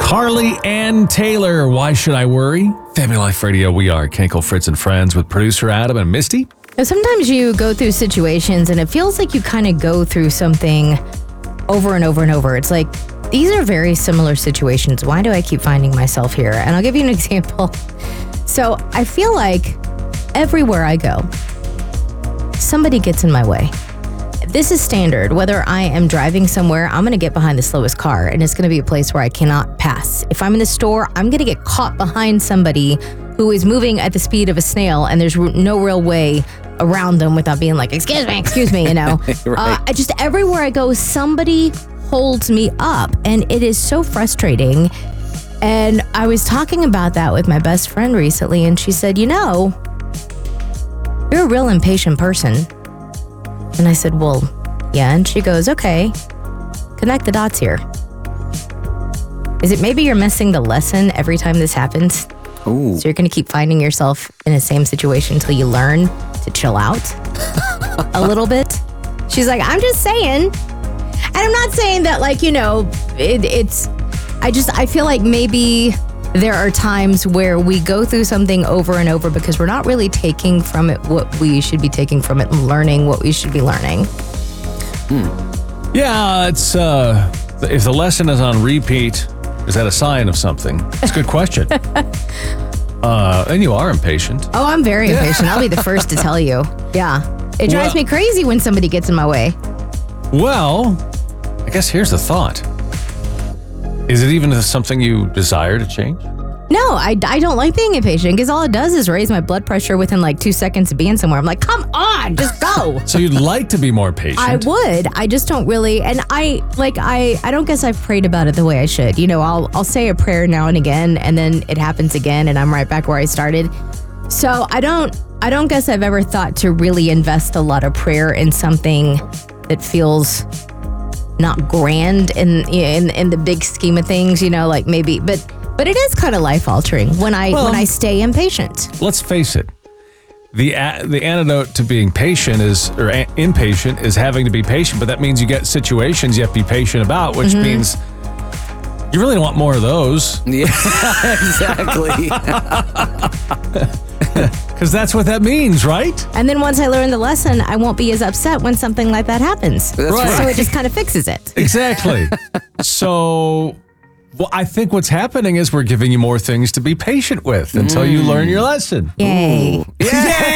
Carly Ann Taylor, Why Should I Worry? Family Life Radio, we are Kenkel, Fritz, and Friends with producer Adam and Misty. Sometimes you go through situations and it feels like you kind of go through something over and over and over. It's like, these are very similar situations. Why do I keep finding myself here? And I'll give you an example. So I feel like everywhere I go, somebody gets in my way. This is standard. Whether I am driving somewhere, I'm going to get behind the slowest car, and it's going to be a place where I cannot pass. If I'm in the store, I'm going to get caught behind somebody who is moving at the speed of a snail, and there's no real way around them without being like, excuse me, you know. Right. Just everywhere I go, somebody holds me up, and it is so frustrating. And I was talking about that with my best friend recently, and she said, you know, you're a real impatient person. And I said, well, yeah. And she goes, okay, connect the dots here. Is it maybe you're missing the lesson every time this happens? Ooh. So you're going to keep finding yourself in the same situation until you learn to chill out a little bit. She's like, I'm just saying. And I'm not saying that, like, you know, I feel like maybe there are times where we go through something over and over because we're not really taking from it what we should be taking from it and learning what we should be learning. Yeah, it's if the lesson is on repeat, is that a sign of something? It's a good question. And you are impatient. Oh, I'm very impatient. I'll be the first to tell you. Yeah. It drives me crazy when somebody gets in my way. Well, I guess here's the thought. Is it even something you desire to change? No, I don't like being impatient because all it does is raise my blood pressure within like 2 seconds of being somewhere. I'm like, come on, just go. So you'd like to be more patient? I would. I just don't really. And I don't guess I've prayed about it the way I should. You know, I'll say a prayer now and again, and then it happens again, and I'm right back where I started. So I don't guess I've ever thought to really invest a lot of prayer in something that feels not grand in the big scheme of things, you know, like maybe, but it is kind of life altering when I stay impatient. Let's face it. The antidote to being impatient is having to be patient, but that means you get situations you have to be patient about, which means you really don't want more of those. Yeah, exactly. Because that's what that means, right? And then once I learn the lesson, I won't be as upset when something like that happens. That's right. So it just kind of fixes it. Exactly. So, well, I think what's happening is we're giving you more things to be patient with until you learn your lesson. Yay. Yay!